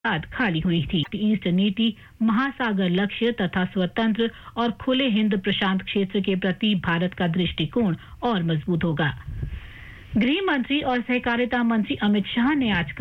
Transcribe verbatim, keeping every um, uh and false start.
बाद खाली हुई थी। ईस्ट नीति महासागर लक्ष्य तथा स्वतंत्र और खुले हिंद प्रशांत क्षेत्र के प्रति भारत का दृष्टिकोण और मजबूत होगा। गृह मंत्री और सहकारिता मंत्री अमित शाह ने आज